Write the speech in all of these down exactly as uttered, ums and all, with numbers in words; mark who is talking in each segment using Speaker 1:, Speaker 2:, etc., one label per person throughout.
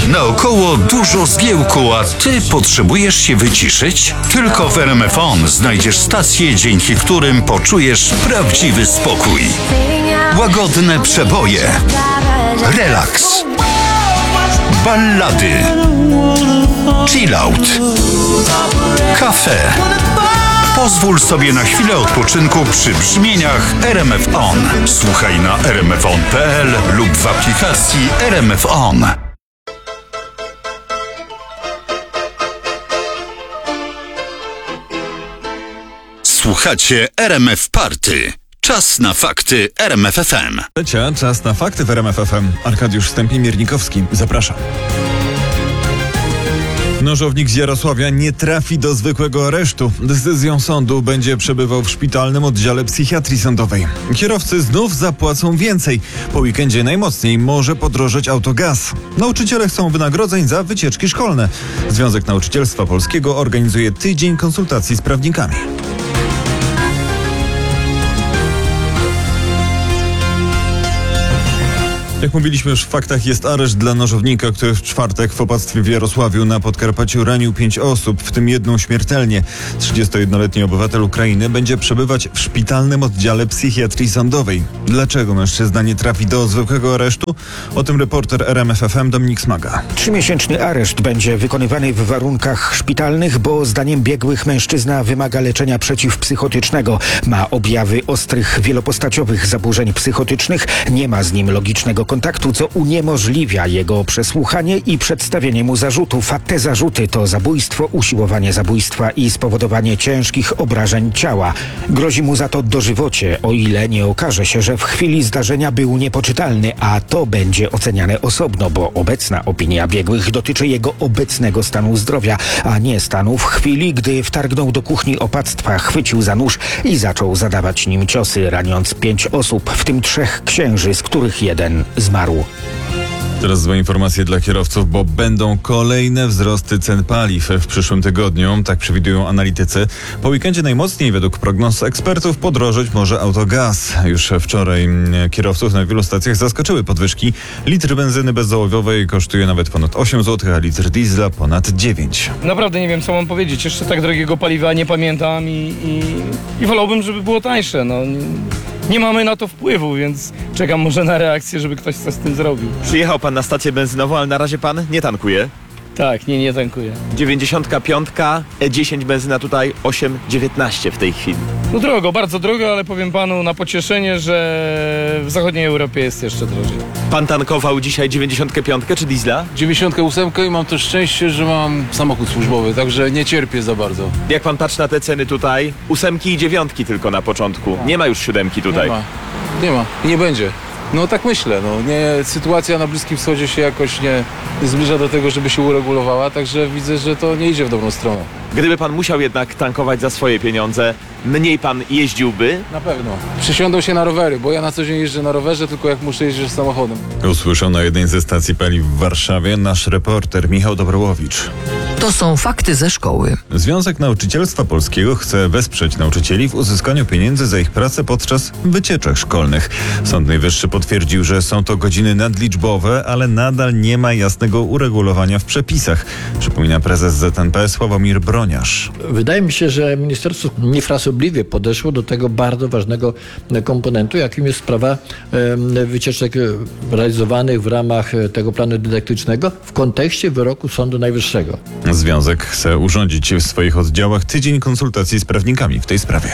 Speaker 1: Naokoło dużo zgiełku, a ty potrzebujesz się wyciszyć? Tylko w R M F On znajdziesz stacje, dzięki którym poczujesz prawdziwy spokój. Łagodne przeboje, relaks, ballady, chillout, kafe. Pozwól sobie na chwilę odpoczynku przy brzmieniach R M F On. Słuchaj na r m f on kropka p l lub w aplikacji R M F On. Słuchacie R M F Party. Czas na fakty R M F F M.
Speaker 2: Trzecia, czas na fakty w R M F F M. Arkadiusz Stępień-Miernikowski, zapraszam. Nożownik z Jarosławia nie trafi do zwykłego aresztu. Decyzją sądu będzie przebywał w szpitalnym oddziale psychiatrii sądowej. Kierowcy znów zapłacą więcej. Po weekendzie najmocniej może podrożeć autogaz. Nauczyciele chcą wynagrodzeń za wycieczki szkolne. Związek Nauczycielstwa Polskiego organizuje tydzień konsultacji z prawnikami. Jak mówiliśmy już w faktach, jest areszt dla nożownika, który w czwartek w opactwie w Jarosławiu na Podkarpaciu ranił pięć osób, w tym jedną śmiertelnie. trzydziestojednoletni obywatel Ukrainy będzie przebywać w szpitalnym oddziale psychiatrii sądowej. Dlaczego mężczyzna nie trafi do zwykłego aresztu? O tym reporter R M F F M Dominik Smaga.
Speaker 3: Trzymiesięczny areszt będzie wykonywany w warunkach szpitalnych, bo zdaniem biegłych mężczyzna wymaga leczenia przeciwpsychotycznego. Ma objawy ostrych, wielopostaciowych zaburzeń psychotycznych, nie ma z nim logicznego kontaktu, co uniemożliwia jego przesłuchanie i przedstawienie mu zarzutów, a te zarzuty to zabójstwo, usiłowanie zabójstwa i spowodowanie ciężkich obrażeń ciała. Grozi mu za to dożywocie, o ile nie okaże się, że w chwili zdarzenia był niepoczytalny, a to będzie oceniane osobno, bo obecna opinia biegłych dotyczy jego obecnego stanu zdrowia, a nie stanu w chwili, gdy wtargnął do kuchni opactwa, chwycił za nóż i zaczął zadawać nim ciosy, raniąc pięć osób, w tym trzech księży, z których jeden zmarł.
Speaker 2: Teraz złe informacje dla kierowców, bo będą kolejne wzrosty cen paliw w przyszłym tygodniu, tak przewidują analitycy. Po weekendzie najmocniej według prognoz ekspertów podrożeć może autogaz. Już wczoraj kierowców na wielu stacjach zaskoczyły podwyżki. Litr benzyny bezołowiowej kosztuje nawet ponad osiem złotych, a litr diesla ponad dziewięć.
Speaker 4: Naprawdę nie wiem, co mam powiedzieć. Jeszcze tak drogiego paliwa nie pamiętam i, i, i wolałbym, żeby było tańsze. No. Nie mamy na to wpływu, więc czekam może na reakcję, żeby ktoś coś z tym zrobił.
Speaker 5: Przyjechał pan na stację benzynową, ale na razie pan nie tankuje.
Speaker 4: Tak, nie, nie tankuję.
Speaker 5: dziewięćdziesiąt pięć, E dziesięć benzyna tutaj osiem dziewiętnaście w tej chwili.
Speaker 4: No drogo, bardzo drogo, ale powiem panu na pocieszenie, że w zachodniej Europie jest jeszcze drożej.
Speaker 5: Pan tankował dzisiaj dziewięćdziesiąt pięć czy diesla?
Speaker 6: dziewięćdziesiąt osiem i mam też szczęście, że mam samochód służbowy, także nie cierpię za bardzo.
Speaker 5: Jak pan patrzy na te ceny tutaj, ósemki i dziewiątki tylko na początku. Nie ma już siódemki tutaj.
Speaker 6: Nie ma, nie ma i nie będzie. No tak myślę, no nie, sytuacja na Bliskim Wschodzie się jakoś nie, nie zbliża do tego, żeby się uregulowała, także widzę, że to nie idzie w dobrą stronę.
Speaker 5: Gdyby pan musiał jednak tankować za swoje pieniądze, mniej pan jeździłby?
Speaker 6: Na pewno. Przysiądą się na rowery, bo ja na co dzień jeżdżę na rowerze, tylko jak muszę jeździć samochodem.
Speaker 2: Usłyszał na jednej ze stacji paliw w Warszawie nasz reporter Michał Dobrołowicz.
Speaker 7: To są fakty ze szkoły.
Speaker 2: Związek Nauczycielstwa Polskiego chce wesprzeć nauczycieli w uzyskaniu pieniędzy za ich pracę podczas wycieczek szkolnych. Sąd Najwyższy potwierdził, że są to godziny nadliczbowe, ale nadal nie ma jasnego uregulowania w przepisach. Przypomina prezes Z N P Sławomir Broniarz.
Speaker 8: Wydaje mi się, że ministerstwo niefrasobliwie podeszło do tego bardzo ważnego komponentu, jakim jest sprawa wycieczek realizowanych w ramach tego planu dydaktycznego w kontekście wyroku Sądu Najwyższego.
Speaker 2: Związek chce urządzić w swoich oddziałach tydzień konsultacji z prawnikami w tej sprawie.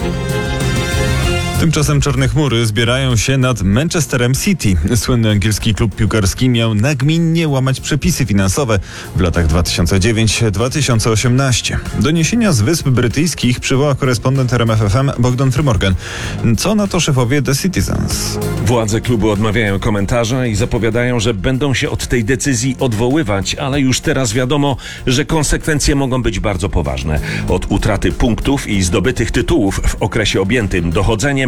Speaker 2: Tymczasem czarne chmury zbierają się nad Manchesterem City. Słynny angielski klub piłkarski miał nagminnie łamać przepisy finansowe w latach dwa tysiące dziewiątym do dwa tysiące osiemnastego. Doniesienia z Wysp Brytyjskich przywoła korespondent R M F F M Bogdan Frymorgan. Co na to szefowie The Citizens?
Speaker 9: Władze klubu odmawiają komentarza i zapowiadają, że będą się od tej decyzji odwoływać, ale już teraz wiadomo, że konsekwencje mogą być bardzo poważne. Od utraty punktów i zdobytych tytułów w okresie objętym dochodzeniem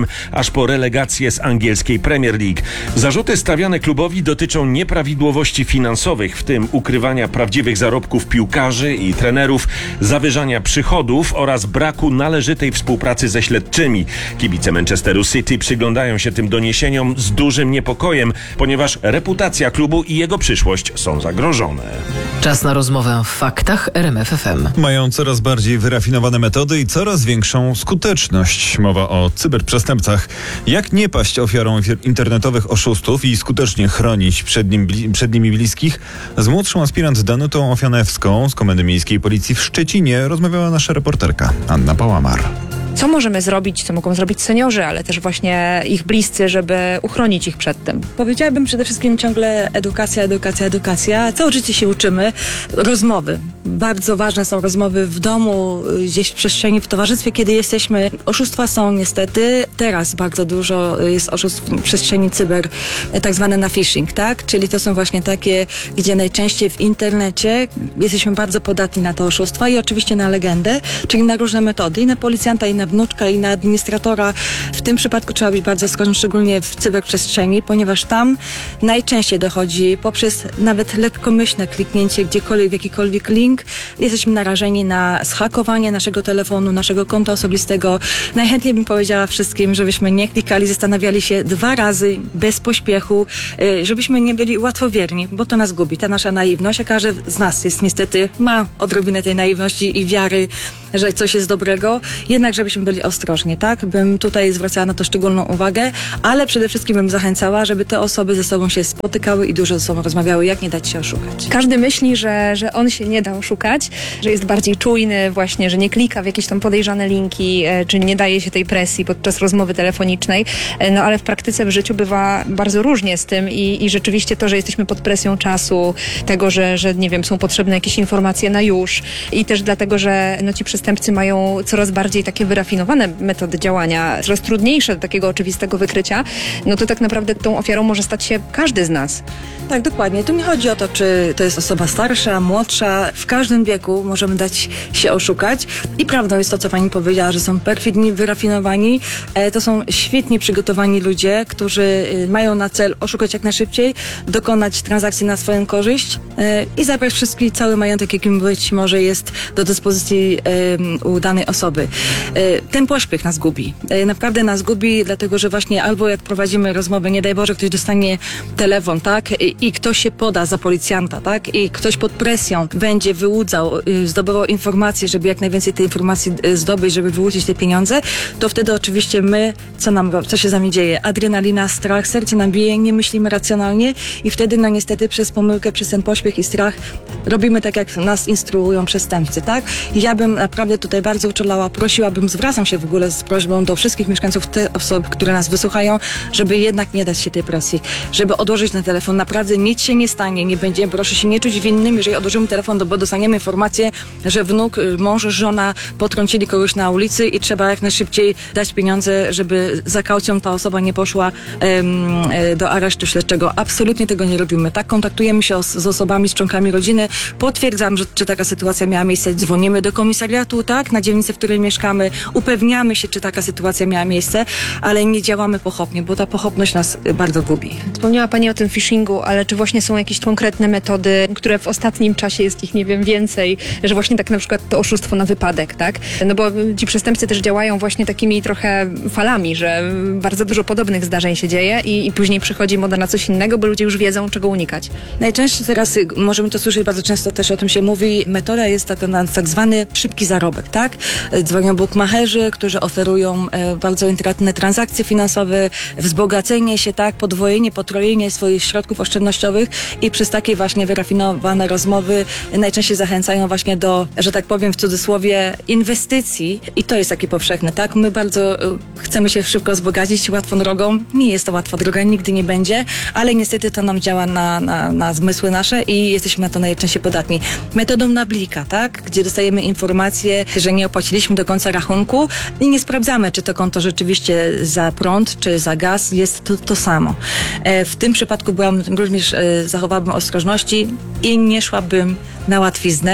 Speaker 9: Citym, aż po relegację z angielskiej Premier League. Zarzuty stawiane klubowi dotyczą nieprawidłowości finansowych, w tym ukrywania prawdziwych zarobków piłkarzy i trenerów, zawyżania przychodów oraz braku należytej współpracy ze śledczymi. Kibice Manchesteru City przyglądają się tym doniesieniom z dużym niepokojem, ponieważ reputacja klubu i jego przyszłość są zagrożone.
Speaker 7: Czas na rozmowę w faktach R M F F M.
Speaker 2: Mają coraz bardziej wyrafinowane metody i coraz większą skuteczność. Mowa o cyberprzestępcach. Jak nie paść ofiarą internetowych oszustów i skutecznie chronić przed, nim, przed nimi bliskich? Z młodszą aspirant Danutą Ofianewską z Komendy Miejskiej Policji w Szczecinie rozmawiała nasza reporterka Anna Pałamar.
Speaker 10: Co możemy zrobić, co mogą zrobić seniorzy, ale też właśnie ich bliscy, żeby uchronić ich przed tym?
Speaker 11: Powiedziałabym przede wszystkim ciągle edukacja, edukacja, edukacja. Całe życie się uczymy. Rozmowy. Bardzo ważne są rozmowy w domu, gdzieś w przestrzeni, w towarzystwie, kiedy jesteśmy. Oszustwa są niestety. Teraz bardzo dużo jest oszustw w przestrzeni cyber, tak zwane na phishing, tak? Czyli to są właśnie takie, gdzie najczęściej w internecie jesteśmy bardzo podatni na te oszustwa i oczywiście na legendę, czyli na różne metody, i na policjanta, i na wnuczka, i na administratora. W tym przypadku trzeba być bardzo ostrożnym, szczególnie w cyberprzestrzeni, ponieważ tam najczęściej dochodzi poprzez nawet lekkomyślne kliknięcie gdziekolwiek w jakikolwiek link. Jesteśmy narażeni na zhakowanie naszego telefonu, naszego konta osobistego. Najchętniej bym powiedziała wszystkim, żebyśmy nie klikali, zastanawiali się dwa razy, bez pośpiechu, żebyśmy nie byli łatwowierni, bo to nas gubi, ta nasza naiwność, a każdy z nas jest niestety, ma odrobinę tej naiwności i wiary, że coś jest dobrego, jednak żebyśmy byli ostrożni, tak? Bym tutaj zwracała na to szczególną uwagę, ale przede wszystkim bym zachęcała, żeby te osoby ze sobą się spotykały i dużo ze sobą rozmawiały, jak nie dać się oszukać.
Speaker 10: Każdy myśli, że, że on się nie da oszukać, że jest bardziej czujny właśnie, że nie klika w jakieś tam podejrzane linki, czy nie daje się tej presji podczas rozmowy telefonicznej, no ale w praktyce w życiu bywa bardzo różnie z tym i, i rzeczywiście to, że jesteśmy pod presją czasu, tego, że, że nie wiem, są potrzebne jakieś informacje na już i też dlatego, że no ci przestępcy mają coraz bardziej takie wyrafinowane metody działania, coraz trudniejsze do takiego oczywistego wykrycia, no to tak naprawdę tą ofiarą może stać się każdy z nas.
Speaker 11: Tak, dokładnie. Tu nie chodzi o to, czy to jest osoba starsza, młodsza. W każdym wieku możemy dać się oszukać. I prawdą jest to, co pani powiedziała, że są perfidni, wyrafinowani. E, to są świetnie przygotowani ludzie, którzy y, mają na cel oszukać jak najszybciej, dokonać transakcji na swoją korzyść e, i zabrać wszystki, cały majątek, jakim być może jest do dyspozycji e, u danej osoby. E, ten pośpiech nas gubi. E, naprawdę nas gubi, dlatego że właśnie albo jak prowadzimy rozmowę, nie daj Boże, ktoś dostanie telefon, tak? I, i ktoś się poda za policjanta, tak? I ktoś pod presją będzie wyłudzał, y, zdobywał informacje, żeby jak najwięcej tej informacji y, zdobyć, żeby wyłudzić te pieniądze, to wtedy oczywiście my, co nam, co się z nami dzieje? Adrenalina, strach, serce nam bije, nie myślimy racjonalnie i wtedy, no niestety przez pomyłkę, przez ten pośpiech i strach robimy tak, jak nas instruują przestępcy, tak? I ja bym naprawdę tutaj bardzo uczulała, prosiłabym, zwracam się w ogóle z prośbą do wszystkich mieszkańców, te osoby, które nas wysłuchają, żeby jednak nie dać się tej presji, żeby odłożyć na telefon. Naprawdę nic się nie stanie, nie będzie, proszę się nie czuć winnym, jeżeli odłożymy telefon, bo dostaniemy informację, że wnuk, mąż, żona potrącili kogoś na ulicy i trzeba jak najszybciej dać pieniądze, żeby za kaucją ta osoba nie poszła um, do aresztu śledczego. Absolutnie tego nie robimy. Tak, kontaktujemy się z, z osobami, z członkami rodziny, potwierdzam, że czy taka sytuacja miała miejsce, dzwonimy do komisariatu, tak, na dzielnicę, w której mieszkamy, upewniamy się, czy taka sytuacja miała miejsce, ale nie działamy pochopnie, bo ta pochopność nas bardzo gubi.
Speaker 10: Wspomniała pani o tym phishingu, ale czy właśnie są jakieś konkretne metody, które w ostatnim czasie jest ich, nie wiem, więcej, że właśnie tak na przykład to oszustwo na wypadek, tak? No bo ci przestępcy też działają właśnie takimi trochę falami, że bardzo dużo podobnych zdarzeń się dzieje i, i później przychodzi moda na coś innego, bo ludzie już wiedzą, czego unikać.
Speaker 11: Najczęściej teraz, możemy to słyszeć, bardzo często też o tym się mówi, metoda jest taka na tak zwany szybki zarobek, tak? Dzwonią bukmacherzy, którzy oferują e, bardzo intratne transakcje finansowe, wzbogacenie się, tak? Podwojenie, potrojenie swoich środków oszczędnościowych i przez takie właśnie wyrafinowane rozmowy najczęściej zachęcają właśnie do, że tak powiem w cudzysłowie, inwestycji i to jest takie powszechne, tak? My bardzo y, chcemy się szybko wzbogacić łatwą drogą. Nie jest to łatwa droga, nigdy nie będzie, ale niestety to nam działa na, na, na zmysły nasze i jesteśmy na to najczęściej podatni. Metodą na blika, tak? Gdzie dostajemy informację, że nie opłaciliśmy do końca rachunku i nie sprawdzamy, czy to konto rzeczywiście za prąd, czy za gaz jest to, to samo. E, w tym przypadku byłam również, e, zachowałabym ostrożności i nie szłabym na łatwiznę.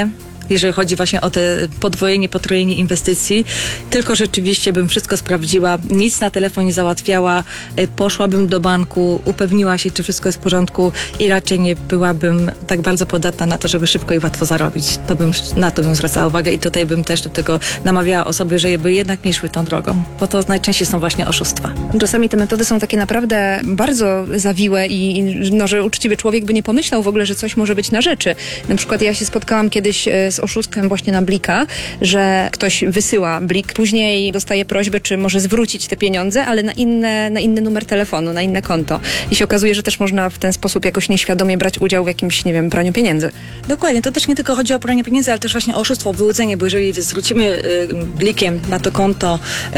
Speaker 11: jeżeli chodzi właśnie o te podwojenie, potrojenie inwestycji, tylko rzeczywiście bym wszystko sprawdziła, nic na telefon nie załatwiała, y, poszłabym do banku, upewniła się, czy wszystko jest w porządku i raczej nie byłabym tak bardzo podatna na to, żeby szybko i łatwo zarobić. To bym, na to bym zwracała uwagę i tutaj bym też do tego namawiała osoby, żeby jednak nie szły tą drogą, bo to najczęściej są właśnie oszustwa.
Speaker 10: Czasami te metody są takie naprawdę bardzo zawiłe i i, no, że uczciwy człowiek by nie pomyślał w ogóle, że coś może być na rzeczy. Na przykład ja się spotkałam kiedyś e, z oszustwem właśnie na Blika, że ktoś wysyła Blik, później dostaje prośbę, czy może zwrócić te pieniądze, ale na, inne, na inny numer telefonu, na inne konto. I się okazuje, że też można w ten sposób jakoś nieświadomie brać udział w jakimś, nie wiem, praniu pieniędzy.
Speaker 11: Dokładnie, to też nie tylko chodzi o pranie pieniędzy, ale też właśnie o oszustwo, wyłudzenie, bo jeżeli zwrócimy y, Blikiem na to konto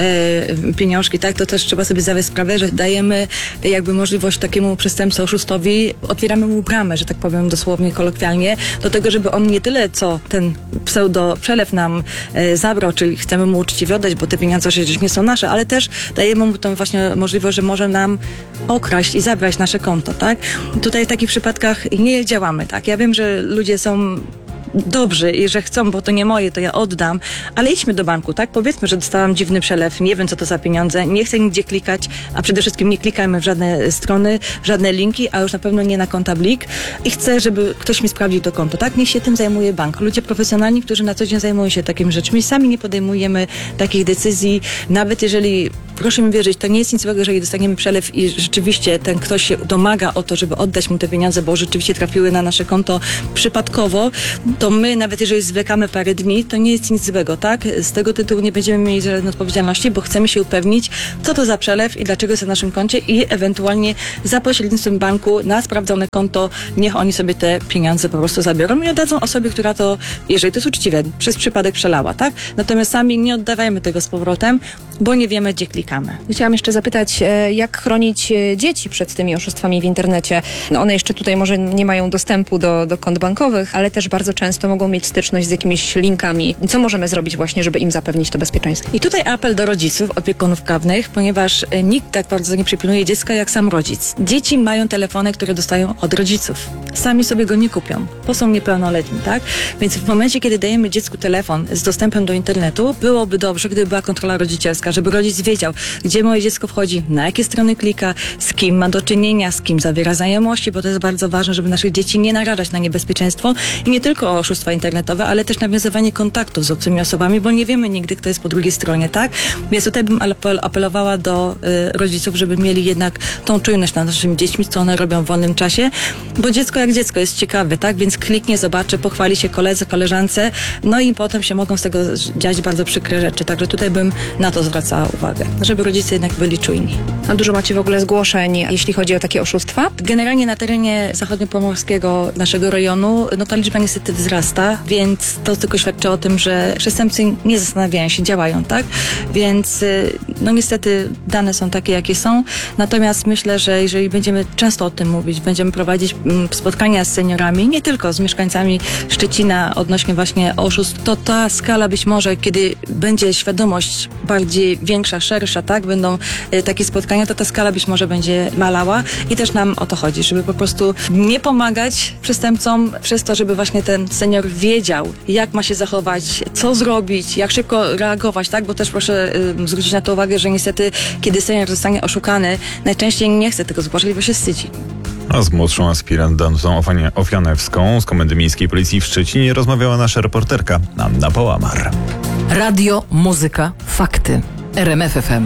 Speaker 11: y, pieniążki, tak, to też trzeba sobie zdawać sprawę, że dajemy y, jakby możliwość takiemu przestępcy, oszustowi, otwieramy mu bramę, że tak powiem dosłownie, kolokwialnie, do tego, żeby on nie tyle, co ten pseudo przelew nam y, zabrał, czyli chcemy mu uczciwie oddać, bo te pieniądze przecież nie są nasze, ale też dajemy mu tą właśnie możliwość, że może nam okraść i zabrać nasze konto, tak? Tutaj w takich przypadkach nie działamy, tak? Ja wiem, że ludzie są dobrzy i że chcą, bo to nie moje, to ja oddam, ale idźmy do banku, tak? Powiedzmy, że dostałam dziwny przelew, nie wiem, co to za pieniądze, nie chcę nigdzie klikać, a przede wszystkim nie klikajmy w żadne strony, w żadne linki, a już na pewno nie na konta Blik i chcę, żeby ktoś mi sprawdził to konto, tak? Niech się tym zajmuje bank. Ludzie profesjonalni, którzy na co dzień zajmują się takimi rzeczami, sami nie podejmujemy takich decyzji, nawet jeżeli, proszę mi wierzyć, to nie jest nic złego, jeżeli dostaniemy przelew i rzeczywiście ten ktoś się domaga o to, żeby oddać mu te pieniądze, bo rzeczywiście trafiły na nasze konto przypadkowo, to my, nawet jeżeli zwlekamy parę dni, to nie jest nic złego, tak? Z tego tytułu nie będziemy mieli żadnej odpowiedzialności, bo chcemy się upewnić, co to za przelew i dlaczego jest na naszym koncie i ewentualnie za pośrednictwem banku na sprawdzone konto, niech oni sobie te pieniądze po prostu zabiorą i oddadzą osobie, która to, jeżeli to jest uczciwe, przez przypadek przelała, tak? Natomiast sami nie oddawajmy tego z powrotem, bo nie wiemy, gdzie klikamy.
Speaker 10: Chciałam jeszcze zapytać, e, jak chronić e, dzieci przed tymi oszustwami w internecie? No one jeszcze tutaj może nie mają dostępu do, do kont bankowych, ale też bardzo często mogą mieć styczność z jakimiś linkami. Co możemy zrobić właśnie, żeby im zapewnić to bezpieczeństwo?
Speaker 11: I tutaj apel do rodziców, opiekunów prawnych, ponieważ e, nikt tak bardzo nie przypilnuje dziecka jak sam rodzic. Dzieci mają telefony, które dostają od rodziców. Sami sobie go nie kupią, bo są niepełnoletni, tak? Więc w momencie, kiedy dajemy dziecku telefon z dostępem do internetu, byłoby dobrze, gdyby była kontrola rodzicielska, żeby rodzic wiedział, gdzie moje dziecko wchodzi, na jakie strony klika, z kim ma do czynienia, z kim zawiera znajomości, bo to jest bardzo ważne, żeby naszych dzieci nie narażać na niebezpieczeństwo i nie tylko o oszustwa internetowe, ale też nawiązywanie kontaktów z obcymi osobami, bo nie wiemy nigdy, kto jest po drugiej stronie, tak? Więc tutaj bym apel, apelowała do y, rodziców, żeby mieli jednak tą czujność nad naszymi dziećmi, co one robią w wolnym czasie, bo dziecko jak dziecko jest ciekawe, tak? Więc kliknie, zobaczy, pochwali się koledze, koleżance, no i potem się mogą z tego dziać bardzo przykre rzeczy, także tutaj bym na to zwracała uwagę, żeby rodzice jednak byli czujni.
Speaker 10: A dużo macie w ogóle zgłoszeń, jeśli chodzi o takie oszustwa?
Speaker 11: Generalnie na terenie zachodniopomorskiego naszego rejonu, no ta liczba niestety wzrasta, więc to tylko świadczy o tym, że przestępcy nie zastanawiają się, działają, tak? Więc no niestety dane są takie, jakie są. Natomiast myślę, że jeżeli będziemy często o tym mówić, będziemy prowadzić spotkania z seniorami, nie tylko z mieszkańcami Szczecina odnośnie właśnie oszustw, to ta skala być może, kiedy będzie świadomość bardziej większa, szersza, tak? Będą y, takie spotkania, to ta skala być może będzie malała i też nam o to chodzi, żeby po prostu nie pomagać przestępcom przez to, żeby właśnie ten senior wiedział, jak ma się zachować, co zrobić, jak szybko reagować, tak? Bo też proszę y, zwrócić na to uwagę, że niestety, kiedy senior zostanie oszukany, najczęściej nie chce tego zgłaszać, bo się wstydzi.
Speaker 2: A z młodszą aspirant Danutą Ofianewską z Komendy Miejskiej Policji w Szczecinie rozmawiała nasza reporterka Anna Połamar.
Speaker 7: Radio, muzyka, fakty. R M F F M.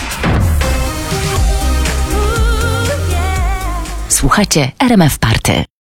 Speaker 12: Słuchajcie R M F Party.